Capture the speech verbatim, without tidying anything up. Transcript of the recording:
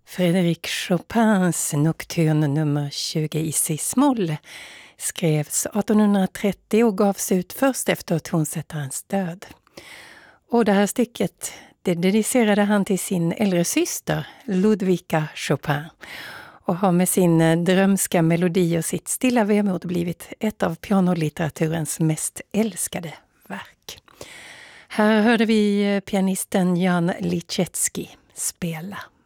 Frédéric Chopins Nocturne nummer tjugo i C-moll skrevs artonhundratrettio och gavs ut först efter tonsättarens död. Och det här stycket det dedicerade han till sin äldre syster Ludwika Chopin och har med sin drömska melodi och sitt stilla vemod blivit ett av pianolitteraturens mest älskade verk. Här hörde vi pianisten Jan Liszewski spela.